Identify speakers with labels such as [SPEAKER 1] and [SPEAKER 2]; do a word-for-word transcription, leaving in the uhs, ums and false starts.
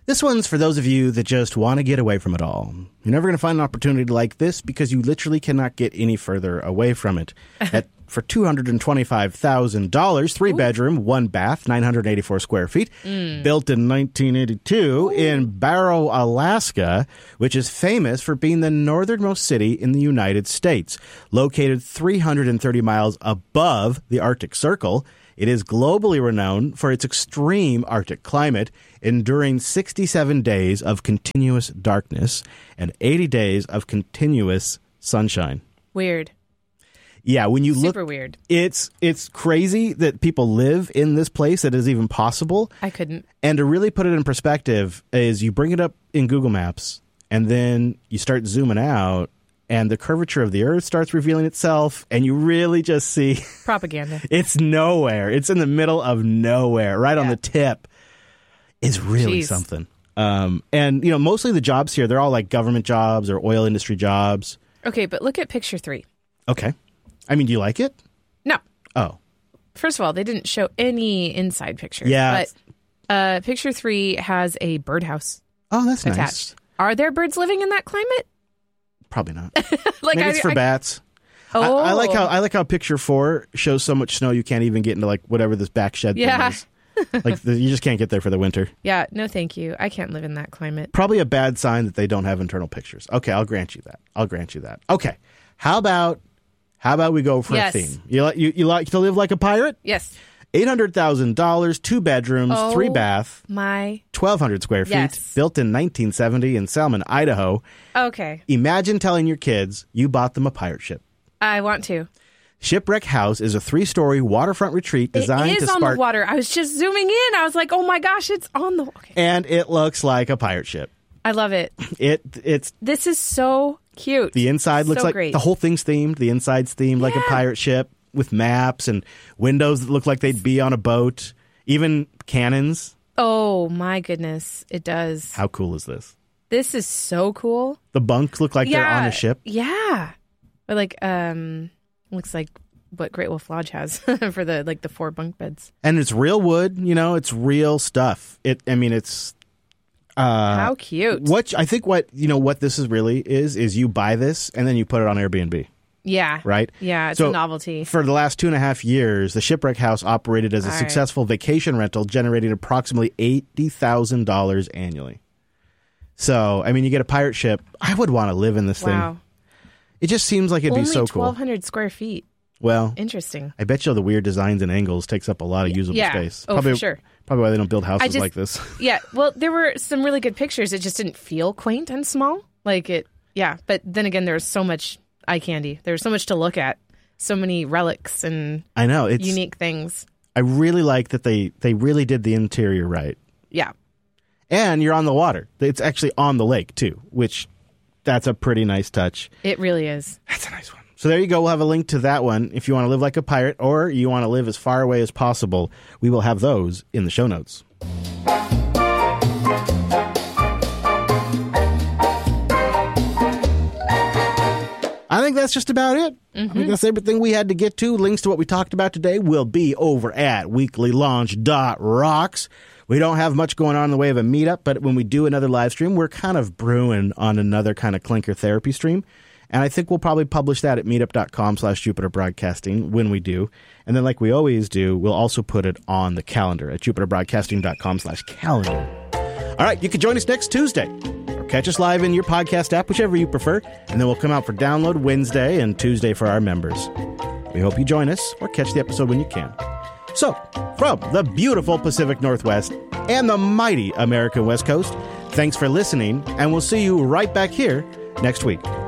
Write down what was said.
[SPEAKER 1] This one's for those of you that just want to get away from it all. You're never going to find an opportunity like this because you literally cannot get any further away from it. At, for two hundred twenty-five thousand dollars, three Ooh. bedroom, one bath, nine hundred eighty-four square feet, mm. built in nineteen eighty-two Ooh. in Barrow, Alaska, which is famous for being the northernmost city in the United States. Located three hundred thirty miles above the Arctic Circle, it is globally renowned for its extreme Arctic climate, enduring sixty-seven days of continuous darkness and eighty days of continuous sunshine.
[SPEAKER 2] Weird.
[SPEAKER 1] Yeah, when you
[SPEAKER 2] Super
[SPEAKER 1] look...
[SPEAKER 2] Super weird.
[SPEAKER 1] It's, it's crazy that people live in this place that is even possible.
[SPEAKER 2] I couldn't.
[SPEAKER 1] And to really put it in perspective is you bring it up in Google Maps, and then you start zooming out, and the curvature of the Earth starts revealing itself, and you really just see...
[SPEAKER 2] Propaganda.
[SPEAKER 1] It's nowhere. It's in the middle of nowhere, right yeah. on the tip. It's really Jeez. something. Um, and, you know, mostly the jobs here, they're all like government jobs or oil industry jobs.
[SPEAKER 2] Okay, but look at picture three.
[SPEAKER 1] Okay. I mean, do you like it?
[SPEAKER 2] No.
[SPEAKER 1] Oh.
[SPEAKER 2] First of all, they didn't show any inside pictures.
[SPEAKER 1] Yeah.
[SPEAKER 2] But uh, picture three has a birdhouse.
[SPEAKER 1] Oh, that's
[SPEAKER 2] attached.
[SPEAKER 1] nice.
[SPEAKER 2] Are there birds living in that climate?
[SPEAKER 1] Probably not.
[SPEAKER 2] like
[SPEAKER 1] Maybe
[SPEAKER 2] I,
[SPEAKER 1] it's for
[SPEAKER 2] I,
[SPEAKER 1] bats.
[SPEAKER 2] Oh.
[SPEAKER 1] I, I like how I like how picture four shows so much snow you can't even get into like whatever this back shed
[SPEAKER 2] yeah.
[SPEAKER 1] thing is. Like the, you just can't get there for the winter.
[SPEAKER 2] Yeah, no thank you. I can't live in that climate.
[SPEAKER 1] Probably a bad sign that they don't have internal pictures. Okay, I'll grant you that. I'll grant you that. Okay. How about how about we go for
[SPEAKER 2] yes.
[SPEAKER 1] a theme? You like you, you like to live like a pirate?
[SPEAKER 2] Yes.
[SPEAKER 1] Eight hundred thousand dollars, two bedrooms,
[SPEAKER 2] oh,
[SPEAKER 1] three bath,
[SPEAKER 2] my
[SPEAKER 1] twelve hundred square feet,
[SPEAKER 2] yes.
[SPEAKER 1] built in nineteen seventy in Salmon, Idaho.
[SPEAKER 2] Okay.
[SPEAKER 1] Imagine telling your kids you bought them a pirate ship.
[SPEAKER 2] I want to.
[SPEAKER 1] Shipwreck House is a three-story waterfront retreat designed
[SPEAKER 2] it is
[SPEAKER 1] to spark...
[SPEAKER 2] on the water. I was just zooming in. I was like, oh my gosh, it's on the... Okay.
[SPEAKER 1] And it looks like a pirate ship.
[SPEAKER 2] I love it.
[SPEAKER 1] It it's
[SPEAKER 2] This is so cute.
[SPEAKER 1] The inside looks
[SPEAKER 2] so
[SPEAKER 1] like...
[SPEAKER 2] great.
[SPEAKER 1] The whole thing's themed. The inside's themed yeah. like a pirate ship with maps and windows that look like they'd be on a boat. Even cannons.
[SPEAKER 2] Oh my goodness. It does.
[SPEAKER 1] How cool is this?
[SPEAKER 2] This is so cool.
[SPEAKER 1] The bunks look like
[SPEAKER 2] yeah.
[SPEAKER 1] they're on a ship.
[SPEAKER 2] Yeah. But like, um, looks like what Great Wolf Lodge has for the like the four bunk beds.
[SPEAKER 1] And it's real wood, you know, it's real stuff. It, I mean, it's uh,
[SPEAKER 2] how cute.
[SPEAKER 1] What I think what you know what this is really is is you buy this and then you put it on Airbnb.
[SPEAKER 2] Yeah.
[SPEAKER 1] Right?
[SPEAKER 2] Yeah, it's
[SPEAKER 1] so
[SPEAKER 2] a novelty.
[SPEAKER 1] For the last two and a half years, the Shipwreck House operated as a
[SPEAKER 2] All
[SPEAKER 1] successful right. vacation rental, generating approximately eighty thousand dollars annually. So, I mean, you get a pirate ship. I would want to live in this
[SPEAKER 2] wow.
[SPEAKER 1] thing. It just seems like it'd
[SPEAKER 2] Only
[SPEAKER 1] be so cool.
[SPEAKER 2] twelve hundred square feet.
[SPEAKER 1] Well,
[SPEAKER 2] interesting.
[SPEAKER 1] I bet you all the weird designs and angles takes up a lot of usable
[SPEAKER 2] yeah.
[SPEAKER 1] space.
[SPEAKER 2] Oh,
[SPEAKER 1] probably,
[SPEAKER 2] for sure.
[SPEAKER 1] Probably why they don't build houses
[SPEAKER 2] just,
[SPEAKER 1] like this.
[SPEAKER 2] Yeah. Well, there were some really good pictures. It just didn't feel quaint and small. Like it, yeah. But then again, there's so much eye candy. There's so much to look at. So many relics and
[SPEAKER 1] I know it's
[SPEAKER 2] unique things.
[SPEAKER 1] I really like that they, they really did the interior right.
[SPEAKER 2] Yeah.
[SPEAKER 1] And you're on the water. It's actually on the lake, too, which that's a pretty nice touch.
[SPEAKER 2] It really is.
[SPEAKER 1] That's a nice one. So there you go. We'll have a link to that one. If you want to live like a pirate or you want to live as far away as possible, we will have those in the show notes. I think that's just about it. Mm-hmm. I think that's everything we had to get to. Links to what we talked about today will be over at weekly launch dot rocks. We don't have much going on in the way of a meetup, but when we do another live stream, we're kind of brewing on another kind of Clinker therapy stream. And I think we'll probably publish that at meetup.com slash Jupiter Broadcasting when we do. And then like we always do, we'll also put it on the calendar at jupiterbroadcasting.com slash calendar. All right, you can join us next Tuesday. Or catch us live in your podcast app, whichever you prefer. And then we'll come out for download Wednesday and Tuesday for our members. We hope you join us or catch the episode when you can. So, from the beautiful Pacific Northwest and the mighty American West Coast, thanks for listening, and we'll see you right back here next week.